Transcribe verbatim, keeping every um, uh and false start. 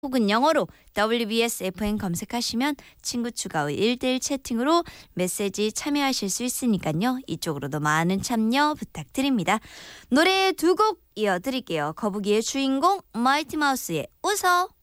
혹은 영어로 더블유비에스 에프엠 검색하시면 친구 추가 후 일 대일 채팅으로 메시지 참여하실 수 있으니까요. 이쪽으로도 많은 참여 부탁드립니다. 노래 두 곡 이어드릴게요. 거북이의 주인공 마이티 마우스의 웃어.